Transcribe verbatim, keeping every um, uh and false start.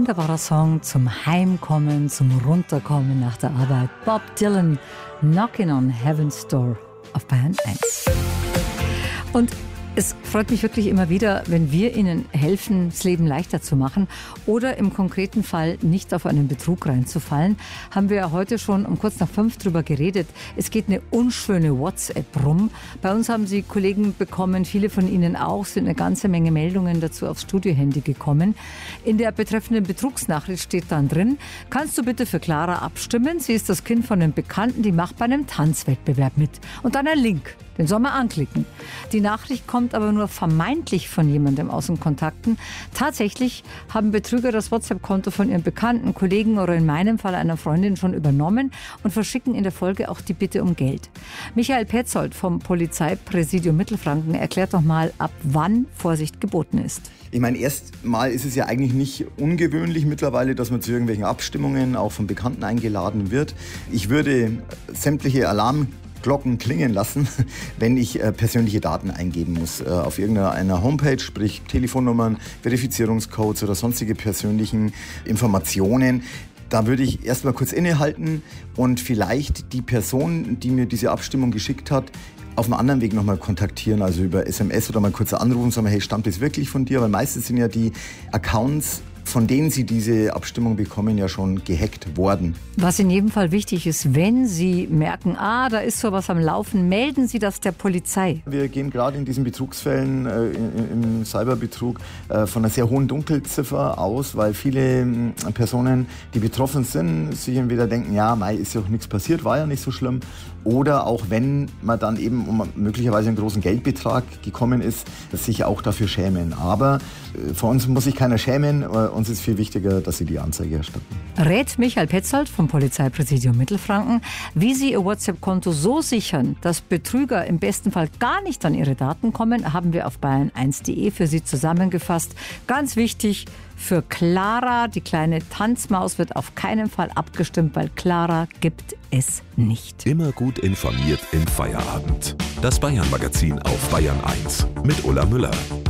wunderbarer Song zum Heimkommen, zum Runterkommen nach der Arbeit. Bob Dylan, Knocking on Heaven's Door auf Bayern eins. Und es freut mich wirklich immer wieder, wenn wir Ihnen helfen, das Leben leichter zu machen oder im konkreten Fall nicht auf einen Betrug reinzufallen. Haben wir ja heute schon um kurz nach fünf drüber geredet. Es geht eine unschöne WhatsApp rum. Bei uns haben Sie Kollegen bekommen, viele von Ihnen auch, sind eine ganze Menge Meldungen dazu aufs Studiohandy gekommen. In der betreffenden Betrugsnachricht steht dann drin: Kannst du bitte für Clara abstimmen? Sie ist das Kind von einem Bekannten, die macht bei einem Tanzwettbewerb mit. Und dann ein Link. Den soll man anklicken. Die Nachricht kommt aber nur vermeintlich von jemandem aus den Kontakten. Tatsächlich haben Betrüger das WhatsApp-Konto von ihren Bekannten, Kollegen oder in meinem Fall einer Freundin schon übernommen und verschicken in der Folge auch die Bitte um Geld. Michael Petzold vom Polizeipräsidium Mittelfranken erklärt doch mal, ab wann Vorsicht geboten ist. Ich meine, erstmal ist es ja eigentlich nicht ungewöhnlich mittlerweile, dass man zu irgendwelchen Abstimmungen auch von Bekannten eingeladen wird. Ich würde sämtliche Alarmglocken klingen lassen, wenn ich äh, persönliche Daten eingeben muss. Äh, auf irgendeiner Homepage, sprich Telefonnummern, Verifizierungscodes oder sonstige persönlichen Informationen. Da würde ich erstmal kurz innehalten und vielleicht die Person, die mir diese Abstimmung geschickt hat, auf einem anderen Weg nochmal kontaktieren, also über S M S oder mal kurz anrufen und sagen, hey, stammt das wirklich von dir? Weil meistens sind ja die Accounts, von denen Sie diese Abstimmung bekommen, ja schon gehackt worden. Was in jedem Fall wichtig ist, wenn Sie merken, ah, da ist sowas am Laufen, melden Sie das der Polizei. Wir gehen gerade in diesen Betrugsfällen, äh, im Cyberbetrug, äh, von einer sehr hohen Dunkelziffer aus, weil viele äh, Personen, die betroffen sind, sich entweder denken, ja, mei, ist ja auch nichts passiert, war ja nicht so schlimm. Oder auch wenn man dann eben um möglicherweise einen großen Geldbetrag gekommen ist, sich auch dafür schämen. Aber äh, für uns muss sich keiner schämen. Äh, uns ist viel wichtiger, dass Sie die Anzeige erstatten. Rät Michael Petzold vom Polizeipräsidium Mittelfranken, wie Sie Ihr WhatsApp-Konto so sichern, dass Betrüger im besten Fall gar nicht an Ihre Daten kommen, haben wir auf bayern eins punkt de für Sie zusammengefasst. Ganz wichtig, für Clara, die kleine Tanzmaus, wird auf keinen Fall abgestimmt, weil Clara gibt es nicht. Immer gut informiert im Feierabend. Das Bayern-Magazin auf Bayern eins mit Ulla Müller.